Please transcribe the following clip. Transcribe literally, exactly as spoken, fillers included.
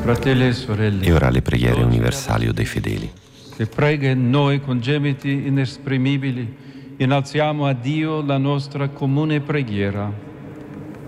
Fratelli e sorelle, E ora le preghiere universali o dei fedeli. che prega noi con gemiti inesprimibili, innalziamo a Dio la nostra comune preghiera.